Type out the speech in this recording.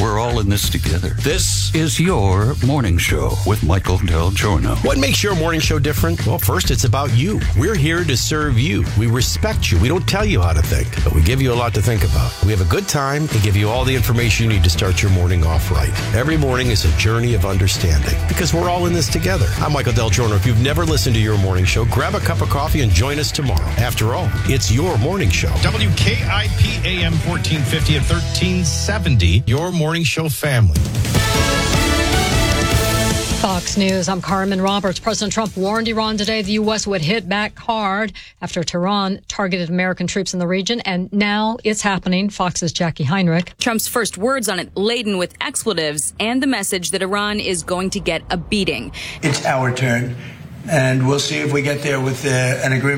We're all in this together. This is your morning show with Michael Del Giorno. What makes your morning show different? Well, first, it's about you. We're here to serve you. We respect you. We don't tell you how to think, but we give you a lot to think about. We have a good time and give you all the information you need to start your morning off right. Every morning is a journey of understanding because we're all in this together. I'm Michael Del Giorno. If you've never listened to your morning show, grab a cup of coffee and join us tomorrow. After all, it's your morning show. WKIP AM 1450 at 1370, your morning show family. Fox News, I'm Carmen Roberts. President Trump warned Iran today the U.S. would hit back hard after Tehran targeted American troops in the region, and now it's happening. Fox's Jackie Heinrich. Trump's first words on it laden with expletives and the message that Iran is going to get a beating. It's our turn, and we'll see if we get there with an agreement.